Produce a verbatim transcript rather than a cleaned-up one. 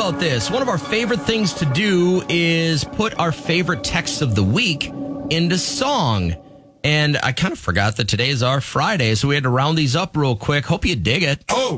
about this? One of our favorite things to do is put our favorite texts of the week into song. And I kind of forgot that today is our Friday, so we had to round these up real quick. Hope you dig it. Oh!